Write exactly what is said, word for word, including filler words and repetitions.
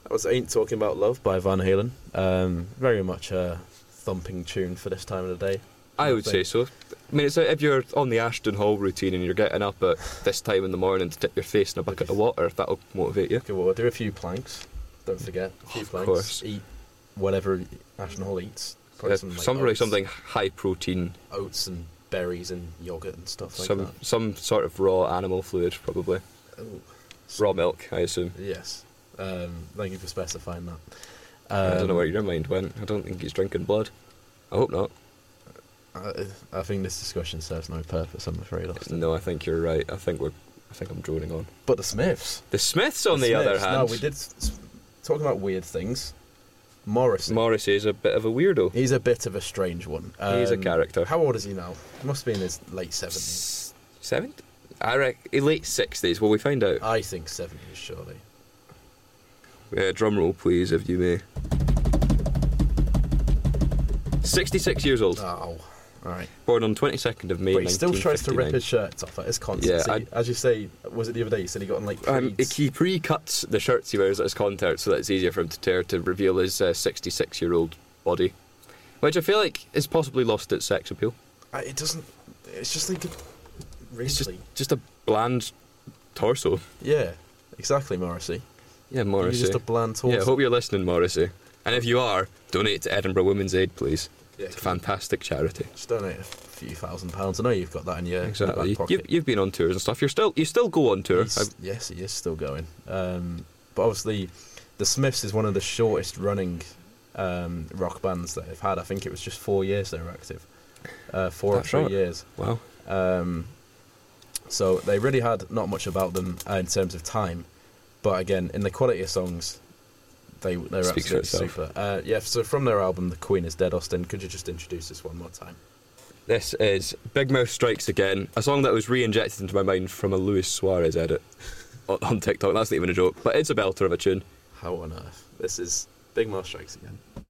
That was Ain't Talking About Love by Van Halen. Um, very much a thumping tune for this time of the day. I would say so. I mean, it's like if you're on the Ashton Hall routine and you're getting up at this time in the morning to dip your face in a bucket of water, that'll motivate you. Okay, well, do a few planks. Don't forget. A few Of planks. course. Eat whatever Ashton Hall eats. Probably Uh, some, like, somebody oats, something high protein, oats and berries and yogurt and stuff like some that. some sort of raw animal fluid, probably. Ooh. Raw milk, I assume. Yes. Um, thank you for specifying that. I don't know Um, where your mind went. I don't think he's drinking blood. I hope not. I, I think this discussion serves no purpose, I'm afraid. Austin. No, I think you're right. I think we're. I think I'm droning on. But the Smiths. The Smiths, on the, The other Smiths. hand. No, we did s- s- talking about weird things. Morrissey. Morrissey is a bit of a weirdo. He's a bit of a strange one. Um, He's a character. How old is he now? He must be in his late seventies. Seventy? I reckon late sixties. Well, we find out. I think seventies, surely. Uh, drum roll, please, if you may. Sixty-six years old. Oh, alright. Born on twenty-second of May. But he still tries to rip nineteen fifty-nine. his shirts off at his concerts. Yeah, He- as you say, was it the other day? You said he got on like Um, creeds. he pre-cuts the shirts he wears at his concerts so that it's easier for him to tear to reveal his uh, sixty-six-year-old body, which I feel like is possibly lost its sex appeal. I, it doesn't. It's just like a, really. It's just just a bland torso. Yeah, exactly, Morrissey. Yeah, You're Morrissey. just a bland torso. Yeah, I hope you're listening, Morrissey. And if you are, donate to Edinburgh Women's Aid, please. Yeah, It's a fantastic charity. Just donate a few thousand pounds. I know you've got that in your, in your Exactly. back pocket. You've, you've been on tours and stuff. You're still you still go on tour. He's- yes, he is still going. Um, but obviously, the Smiths is one of the shortest running um, rock bands that they've had. I think it was just four years they were active. Uh, four That's or three right. years. Wow. Um, so they really had not much about them uh, in terms of time. But again, in the quality of songs, they they were Speaks for absolutely itself. super. Uh, yeah, so from their album, The Queen is Dead, Austin, could you just introduce this one more time? This is Big Mouth Strikes Again, a song that was re-injected into my mind from a Luis Suarez edit on, on TikTok. That's not even a joke, but it's a belter of a tune. How on earth? This is Big Mouth Strikes Again.